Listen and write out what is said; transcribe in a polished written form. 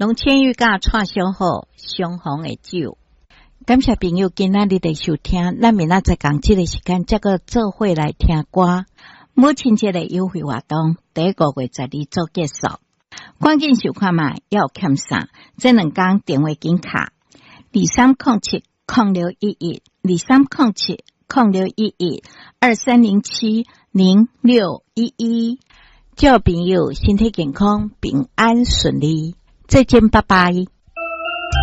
用千羽甲串上好相逢的酒。感谢朋友今仔日的收听，咱明仔载讲这个时间再个做伙来听歌。母亲节的优惠活动第1个月12做结束，赶紧收看嘛，要欠啥？这2天电话金卡2307-06112307-06112307-0611，祝朋友身体健康，平安顺利，再见，拜拜。